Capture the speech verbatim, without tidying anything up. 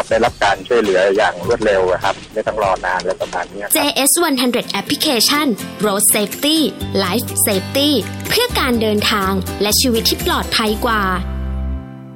ครับได้รับการช่วยเหลืออย่างรวดเร็วครับไม่ต้องรอนานและประมาณนี้เจ เอส หนึ่งร้อย Application Road Safety Life Safety เพื่อการเดินทางและชีวิตที่ปลอดภัยกว่า